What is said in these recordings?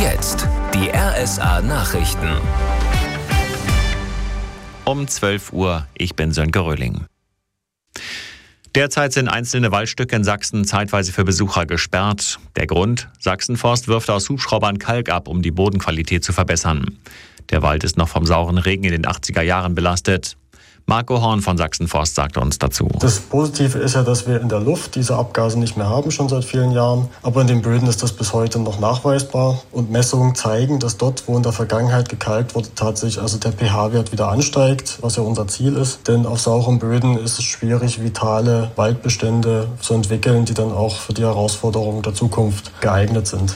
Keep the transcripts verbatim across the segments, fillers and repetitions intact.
jetzt die R S A-Nachrichten. Um zwölf Uhr, ich bin Sönke Röhling. Derzeit sind einzelne Waldstücke in Sachsen zeitweise für Besucher gesperrt. Der Grund? Sachsenforst wirft aus Hubschraubern Kalk ab, um die Bodenqualität zu verbessern. Der Wald ist noch vom sauren Regen in den achtziger Jahren belastet. Marco Horn von Sachsenforst sagte uns dazu. Das Positive ist ja, dass wir in der Luft diese Abgase nicht mehr haben, schon seit vielen Jahren. Aber in den Böden ist das bis heute noch nachweisbar. Und Messungen zeigen, dass dort, wo in der Vergangenheit gekalkt wurde, tatsächlich also der pH-Wert wieder ansteigt, was ja unser Ziel ist. Denn auf sauren Böden ist es schwierig, vitale Waldbestände zu entwickeln, die dann auch für die Herausforderungen der Zukunft geeignet sind.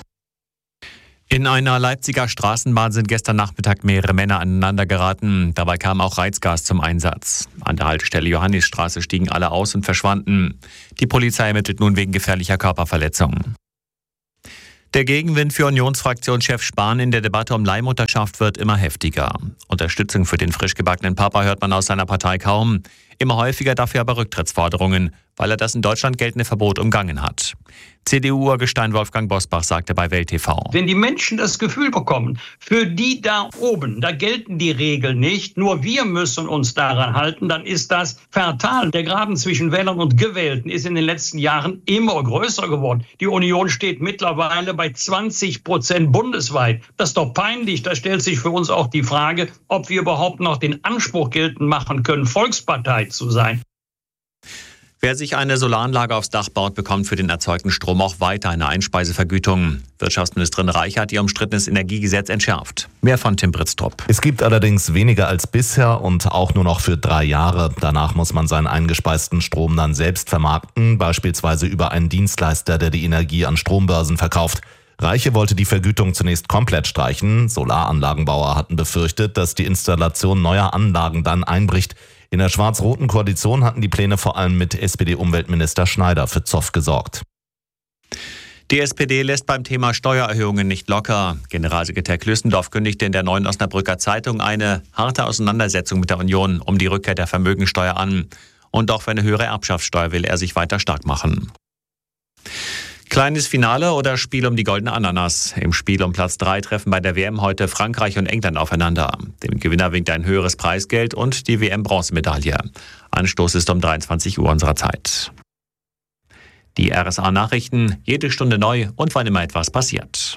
In einer Leipziger Straßenbahn sind gestern Nachmittag mehrere Männer aneinander geraten. Dabei kam auch Reizgas zum Einsatz. An der Haltestelle Johannisstraße stiegen alle aus und verschwanden. Die Polizei ermittelt nun wegen gefährlicher Körperverletzung. Der Gegenwind für Unionsfraktionschef Spahn in der Debatte um Leihmutterschaft wird immer heftiger. Unterstützung für den frisch gebackenen Papa hört man aus seiner Partei kaum. Immer häufiger dafür aber Rücktrittsforderungen, weil er das in Deutschland geltende Verbot umgangen hat. C D U-Urgestein Wolfgang Bosbach sagte bei Welt T V. Wenn die Menschen das Gefühl bekommen, für die da oben, da gelten die Regeln nicht, nur wir müssen uns daran halten, dann ist das fatal. Der Graben zwischen Wählern und Gewählten ist in den letzten Jahren immer größer geworden. Die Union steht mittlerweile bei zwanzig Prozent bundesweit. Das ist doch peinlich. Da stellt sich für uns auch die Frage, ob wir überhaupt noch den Anspruch geltend machen können, Volkspartei zu sein. Wer sich eine Solaranlage aufs Dach baut, bekommt für den erzeugten Strom auch weiter eine Einspeisevergütung. Wirtschaftsministerin Reiche hat ihr umstrittenes Energiegesetz entschärft. Mehr von Tim Britztrup. Es gibt allerdings weniger als bisher und auch nur noch für drei Jahre. Danach muss man seinen eingespeisten Strom dann selbst vermarkten, beispielsweise über einen Dienstleister, der die Energie an Strombörsen verkauft. Reiche wollte die Vergütung zunächst komplett streichen. Solaranlagenbauer hatten befürchtet, dass die Installation neuer Anlagen dann einbricht. In der schwarz-roten Koalition hatten die Pläne vor allem mit S P D-Umweltminister Schneider für Zoff gesorgt. Die S P D lässt beim Thema Steuererhöhungen nicht locker. Generalsekretär Klüssendorf kündigte in der Neuen Osnabrücker Zeitung eine harte Auseinandersetzung mit der Union um die Rückkehr der Vermögensteuer an. Und auch für eine höhere Erbschaftssteuer will er sich weiter stark machen. Kleines Finale oder Spiel um die goldene Ananas. Im Spiel um Platz drei treffen bei der W M heute Frankreich und England aufeinander. Dem Gewinner winkt ein höheres Preisgeld und die W M-Bronzemedaille. Anstoß ist um dreiundzwanzig Uhr unserer Zeit. Die R S A-Nachrichten, jede Stunde neu und wann immer etwas passiert.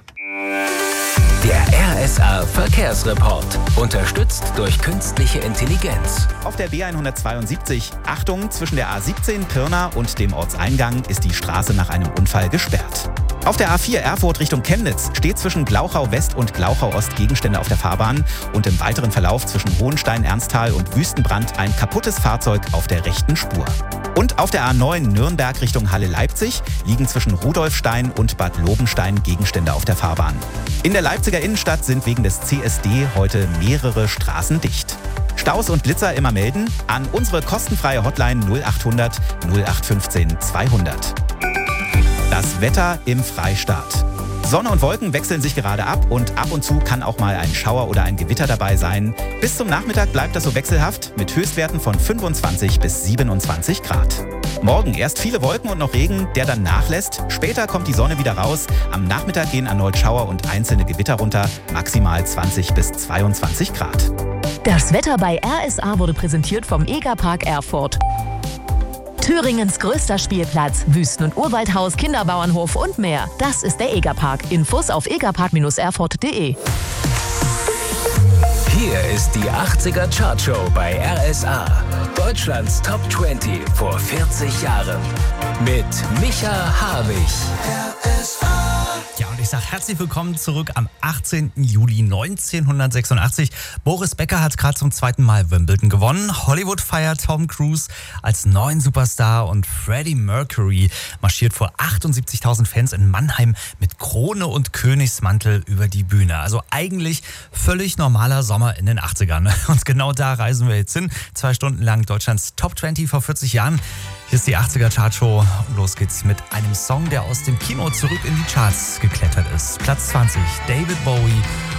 Der R S A-Verkehrsreport. Unterstützt durch künstliche Intelligenz. Auf der B hundertzweiundsiebzig, Achtung, zwischen der A siebzehn Pirna und dem Ortseingang ist die Straße nach einem Unfall gesperrt. Auf der A vier Erfurt Richtung Chemnitz steht zwischen Glauchau West und Glauchau Ost Gegenstände auf der Fahrbahn und im weiteren Verlauf zwischen Hohenstein, Ernsthal und Wüstenbrand ein kaputtes Fahrzeug auf der rechten Spur. Und auf der A neun Nürnberg Richtung Halle-Leipzig liegen zwischen Rudolfstein und Bad Lobenstein Gegenstände auf der Fahrbahn. In der Leipziger Innenstadt sind wegen des C S D heute mehrere Straßen dicht. Staus und Blitzer immer melden an unsere kostenfreie Hotline null achthundert null acht fünfzehn zweihundert. Das Wetter im Freistaat. Sonne und Wolken wechseln sich gerade ab und ab und zu kann auch mal ein Schauer oder ein Gewitter dabei sein. Bis zum Nachmittag bleibt das so wechselhaft mit Höchstwerten von fünfundzwanzig bis siebenundzwanzig Grad. Morgen erst viele Wolken und noch Regen, der dann nachlässt. Später kommt die Sonne wieder raus. Am Nachmittag gehen erneut Schauer und einzelne Gewitter runter. Maximal zwanzig bis zweiundzwanzig Grad. Das Wetter bei R S A wurde präsentiert vom Egerpark Erfurt. Thüringens größter Spielplatz, Wüsten- und Urwaldhaus, Kinderbauernhof und mehr. Das ist der Egerpark. Infos auf egerpark erfurt punkt de. Hier ist die achtziger Chartshow bei R S A. Deutschlands Top zwanzig vor vierzig Jahren. Mit Micha Havig. R S A. Ja, und ich sage herzlich willkommen zurück am achtzehnten Juli neunzehnhundertsechsundachtzig. Boris Becker hat gerade zum zweiten Mal Wimbledon gewonnen. Hollywood feiert Tom Cruise als neuen Superstar und Freddie Mercury marschiert vor achtundsiebzigtausend Fans in Mannheim mit Krone und Königsmantel über die Bühne. Also eigentlich völlig normaler Sommer in den achtzigern. Und genau da reisen wir jetzt hin. Zwei Stunden lang Deutschlands Top zwanzig vor vierzig Jahren. Hier ist die achtziger Chartshow und los geht's mit einem Song, der aus dem Kino zurück in die Charts geklettert ist. Platz zwanzig, David Bowie